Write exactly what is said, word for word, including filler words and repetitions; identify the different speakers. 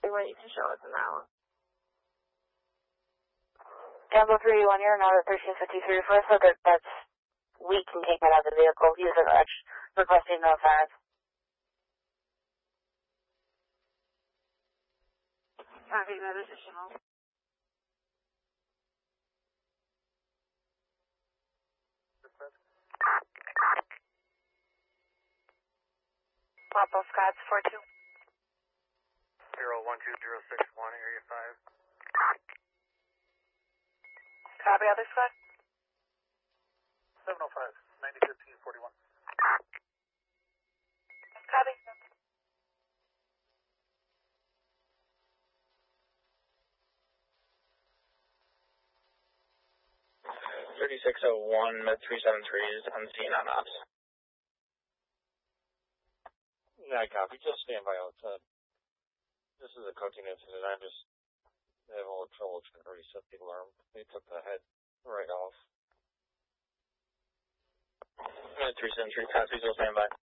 Speaker 1: see what you can show us in that one.
Speaker 2: Gamble three one, you're not at thirteen fifty-three. For us, so that that's we can take that out of the vehicle. User X requesting no offense.
Speaker 1: Copy that additional.
Speaker 2: Papa Scott's four two.
Speaker 3: Zero one two zero six one, area five.
Speaker 2: Copy, other squad.
Speaker 3: Seven oh five, ninety fifteen forty one.
Speaker 2: Copy.
Speaker 4: thirty-six oh one, med three seven three is unseen on ops.
Speaker 5: Yeah, copy. Just stand by outside. This is a cooking incident. I just have a little trouble trying to reset the alarm. They took the head right off.
Speaker 4: med three seven three, copy, still stand by.